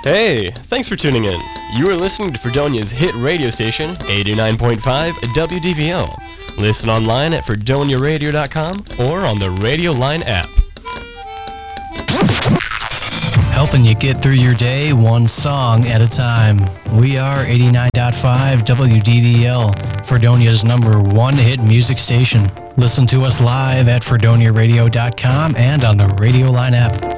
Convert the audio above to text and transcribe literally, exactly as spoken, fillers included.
Hey, thanks for tuning in. You are listening to Fredonia's hit radio station, eighty-nine point five W D V L. Listen online at fredonia radio dot com or on the Radio Line app. Helping you get through your day one song at a time. We are eighty-nine point five W D V L, Fredonia's number one hit music station. Listen to us live at fredonia radio dot com and on the Radio Line app.